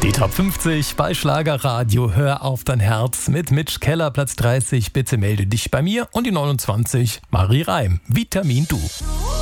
Die Top 50 bei Schlagerradio Hör auf dein Herz mit Mitch Keller, Platz 30, bitte melde dich bei mir, und die 29 Marie Reim, Vitamin Du.